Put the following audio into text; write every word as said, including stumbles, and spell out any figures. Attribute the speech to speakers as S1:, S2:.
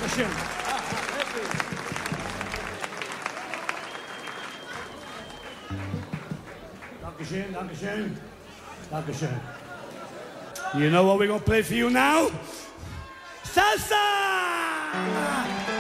S1: Dankeschön. Dankeschön, Dankeschön. Dankeschön. You know what we're going to play for you now? Salsa!